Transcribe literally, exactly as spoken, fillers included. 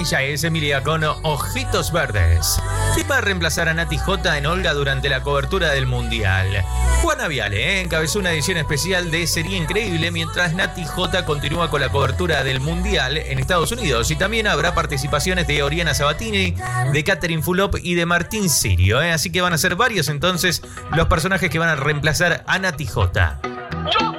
Ella es Emilia con Ojitos Verdes. ¿Quién va a reemplazar a Nati J en Olga durante la cobertura del Mundial? Juana Viale ¿eh? encabezó una edición especial de Sería Increíble mientras Nati J continúa con la cobertura del Mundial en Estados Unidos. Y también habrá participaciones de Oriana Sabatini, de Catherine Fulop y de Martín Sirio. ¿eh? Así que van a ser varios entonces los personajes que van a reemplazar a Nati J. Yo